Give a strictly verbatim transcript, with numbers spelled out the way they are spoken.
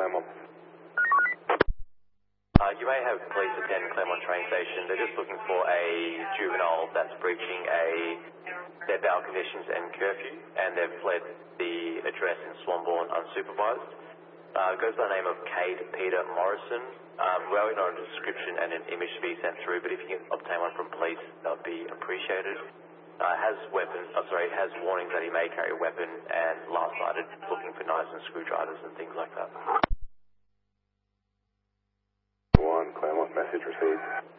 Claremont. Uh, you may have police attend Claremont train station. They're just looking for a juvenile that's breaching a their bail conditions and curfew, and they've fled the address in Swanbourne unsupervised. Uh, goes by the name of Cade Peter Morrison. Um, we're waiting on a description and an image to be sent through, but if you can obtain one from police, that would be appreciated. Uh, has weapons, oh, sorry, has warnings that he may carry a weapon, and last sighted looking for knives and screwdrivers and things like that. One, Claremont, message received.